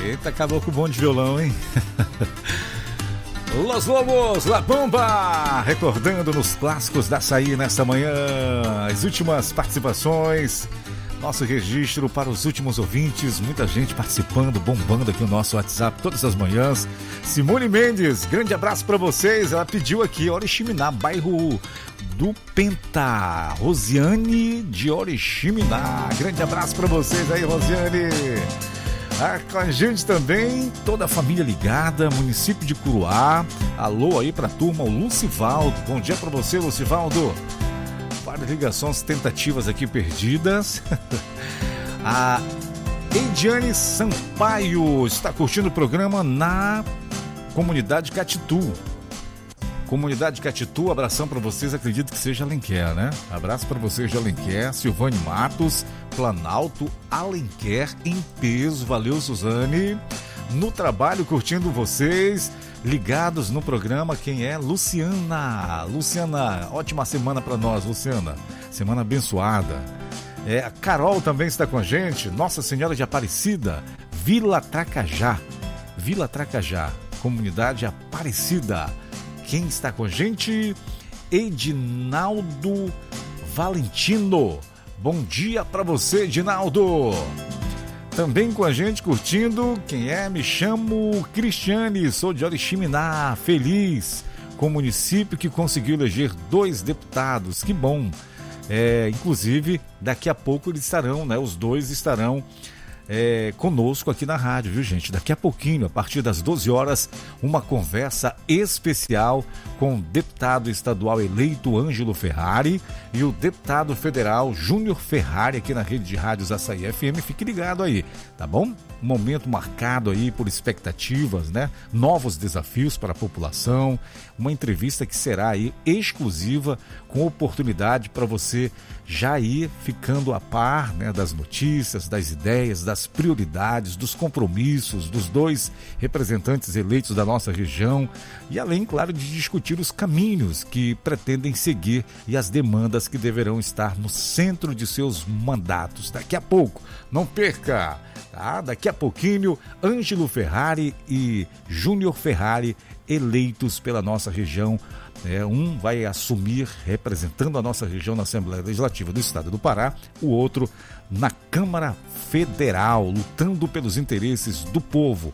Eita, acabou com o bom de violão, hein? Los Lobos, La Bamba, recordando nos clássicos da Açaí nesta manhã, as últimas participações, nosso registro para os últimos ouvintes, muita gente participando, bombando aqui no nosso WhatsApp todas as manhãs. Simone Mendes, grande abraço para vocês, ela pediu aqui Oriximiná, bairro do Penta, Rosiane de Oriximiná, grande abraço para vocês aí, Rosiane. Com a gente também, toda a família ligada, município de Curuá. Alô aí pra turma, o Lucivaldo. Bom dia pra você, Lucivaldo. Várias ligações tentativas aqui perdidas. A Ediane Sampaio está curtindo o programa na comunidade Catitu. Comunidade Catitu, abração pra vocês, acredito que seja Alenquer, né? Abraço pra vocês de Alenquer, Silvane Matos, Planalto, Alenquer em peso, valeu Suzane, no trabalho curtindo vocês, ligados no programa, quem é? Luciana, ótima semana pra nós, Luciana, semana abençoada. A Carol também está com a gente, Nossa Senhora de Aparecida, Vila Tracajá, comunidade Aparecida. Quem está com a gente? Edinaldo Valentino. Bom dia para você, Edinaldo. Também com a gente curtindo, quem é? Me chamo Cristiane, sou de Oriximiná, feliz com o município que conseguiu eleger 2 deputados, que bom. Inclusive, daqui a pouco eles estarão, né? Os 2 estarão conosco aqui na rádio, viu, gente? Daqui a pouquinho, a partir das 12 horas, uma conversa especial com o deputado estadual eleito Ângelo Ferrari e o deputado federal Júnior Ferrari aqui na rede de rádios Açaí FM. Fique ligado aí, tá bom? Um momento marcado aí por expectativas, né? Novos desafios para a população, uma entrevista que será aí exclusiva, com oportunidade para você já ir ficando a par, né, das notícias, das ideias, das prioridades, dos compromissos dos 2 representantes eleitos da nossa região e além, claro, de discutir os caminhos que pretendem seguir e as demandas que deverão estar no centro de seus mandatos. Daqui a pouco, não perca! Tá? Daqui a pouquinho, Ângelo Ferrari e Júnior Ferrari eleitos pela nossa região. Um vai assumir representando a nossa região na Assembleia Legislativa do Estado do Pará, o outro na Câmara Federal, lutando pelos interesses do povo.